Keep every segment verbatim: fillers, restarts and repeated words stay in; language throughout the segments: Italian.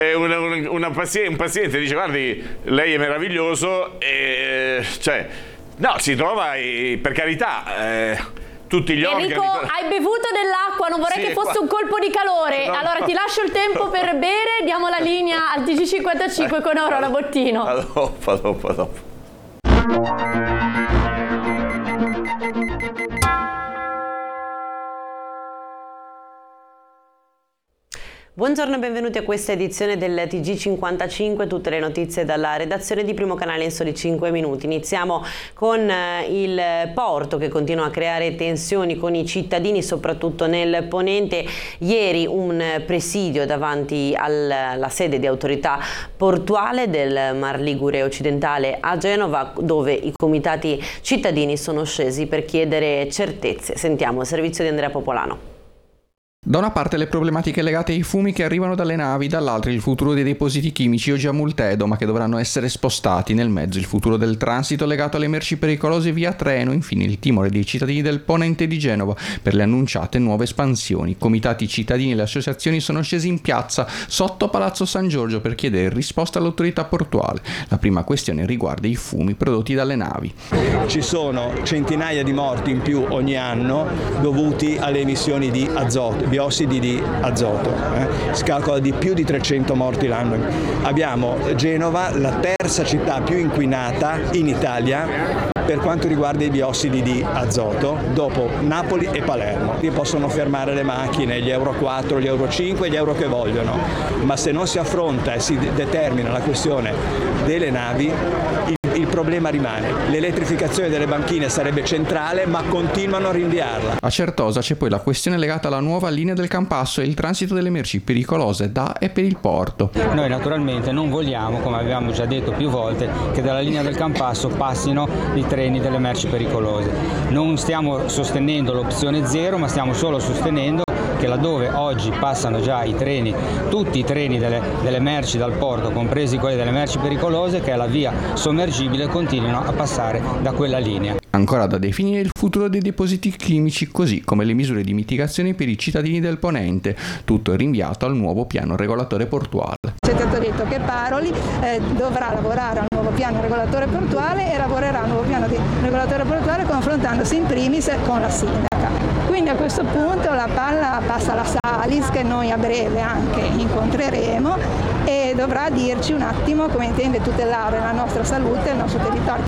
Una, una, una paziente, un paziente dice guardi, lei è meraviglioso, e, cioè, no, si trova, e, per carità, eh, tutti gli organi. Enrico, hai bevuto dell'acqua, non vorrei sì, che fosse qua... un colpo di calore. No, allora no. Ti lascio il tempo per bere, diamo la linea al T G cinquantacinque con Aurora Bottino. A dopo, a dopo, a dopo. Buongiorno e benvenuti a questa edizione del T G cinquantacinque, tutte le notizie dalla redazione di Primo Canale in soli cinque minuti. Iniziamo con il porto che continua a creare tensioni con i cittadini, soprattutto nel Ponente. Ieri un presidio davanti alla sede di autorità portuale del Mar Ligure occidentale a Genova, dove i comitati cittadini sono scesi per chiedere certezze. Sentiamo il servizio di Andrea Popolano. Da una parte le problematiche legate ai fumi che arrivano dalle navi, dall'altra il futuro dei depositi chimici oggi a Multedo, ma che dovranno essere spostati, nel mezzo il futuro del transito legato alle merci pericolose via treno, infine il timore dei cittadini del Ponente di Genova per le annunciate nuove espansioni. Comitati cittadini e le associazioni sono scesi in piazza sotto Palazzo San Giorgio per chiedere risposta all'autorità portuale. La prima questione riguarda i fumi prodotti dalle navi. Ci sono centinaia di morti in più ogni anno dovuti alle emissioni di azoto, biossidi di azoto, eh? si calcola di più di trecento morti l'anno. Abbiamo Genova, la terza città più inquinata in Italia per quanto riguarda i biossidi di azoto, dopo Napoli e Palermo. Possono fermare le macchine, gli Euro quattro, gli Euro cinque, gli Euro che vogliono, ma se non si affronta e si determina la questione delle navi, il il problema rimane. L'elettrificazione delle banchine sarebbe centrale, ma continuano a rinviarla. A Certosa c'è poi la questione legata alla nuova linea del Campasso e il transito delle merci pericolose da e per il porto. Noi naturalmente non vogliamo, come avevamo già detto più volte, che dalla linea del Campasso passino i treni delle merci pericolose. Non stiamo sostenendo l'opzione zero, ma stiamo solo sostenendo che laddove oggi passano già i treni, tutti i treni delle, delle merci dal porto, compresi quelli delle merci pericolose, che è la via sommergibile, continuino a passare da quella linea. Ancora da definire il futuro dei depositi chimici, così come le misure di mitigazione per i cittadini del Ponente. Tutto è rinviato al nuovo piano regolatore portuale. C'è stato detto che Paroli eh, dovrà lavorare al nuovo piano regolatore portuale e lavorerà al nuovo piano di regolatore portuale confrontandosi in primis con la sindaca. Quindi a questo punto la palla passa alla Salis, che noi a breve anche incontreremo, e dovrà dirci un attimo come intende tutelare la nostra salute e il nostro territorio.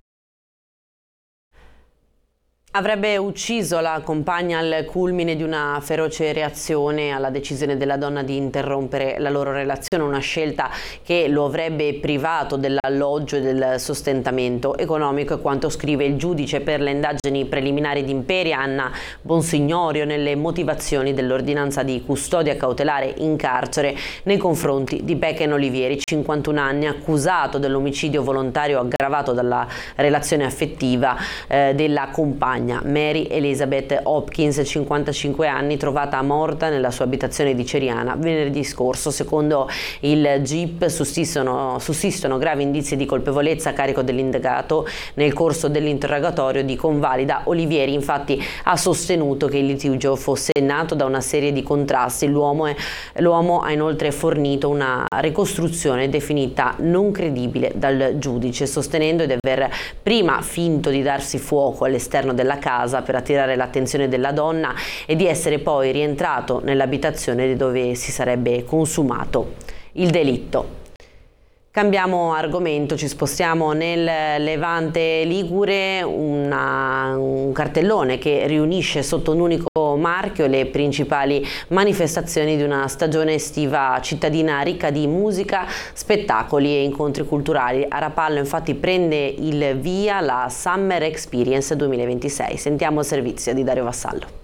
Avrebbe ucciso la compagna al culmine di una feroce reazione alla decisione della donna di interrompere la loro relazione, una scelta che lo avrebbe privato dell'alloggio e del sostentamento economico, e quanto scrive il giudice per le indagini preliminari di Imperia, Anna Bonsignorio, nelle motivazioni dell'ordinanza di custodia cautelare in carcere nei confronti di Pecchen Olivieri, cinquantuno anni, accusato dell'omicidio volontario aggravato dalla relazione affettiva eh, della compagna Mary Elizabeth Hopkins, cinquantacinque anni, trovata morta nella sua abitazione di Ceriana venerdì scorso. Secondo il G I P sussistono, sussistono gravi indizi di colpevolezza a carico dell'indagato. Nel corso dell'interrogatorio di convalida, Olivieri infatti ha sostenuto che il litigio fosse nato da una serie di contrasti. L'uomo, è, l'uomo ha inoltre fornito una ricostruzione definita non credibile dal giudice, sostenendo di aver prima finto di darsi fuoco all'esterno della casa per attirare l'attenzione della donna e di essere poi rientrato nell'abitazione dove si sarebbe consumato il delitto. Cambiamo argomento, ci spostiamo nel Levante Ligure, una, un cartellone che riunisce sotto un unico marchio le principali manifestazioni di una stagione estiva cittadina ricca di musica, spettacoli e incontri culturali. A Rapallo infatti prende il via la Summer Experience duemilaventisei. Sentiamo il servizio di Dario Vassallo.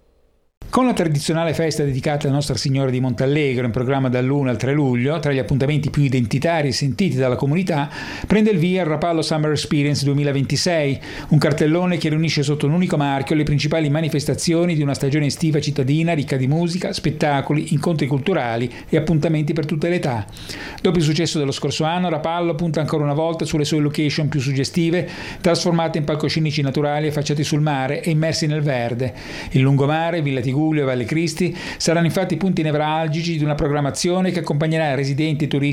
Con la tradizionale festa dedicata a Nostra Signora di Montallegro, in programma dall'primo al tre luglio, tra gli appuntamenti più identitari e sentiti dalla comunità, prende il via il Rapallo Summer Experience duemilaventisei, un cartellone che riunisce sotto un unico marchio le principali manifestazioni di una stagione estiva cittadina ricca di musica, spettacoli, incontri culturali e appuntamenti per tutte le età. Dopo il successo dello scorso anno, Rapallo punta ancora una volta sulle sue location più suggestive, trasformate in palcoscenici naturali affacciati sul mare e immersi nel verde. Il lungomare, Villa Tigure, Giulio e Valle Cristi saranno infatti punti nevralgici di una programmazione che accompagnerà i residenti e turisti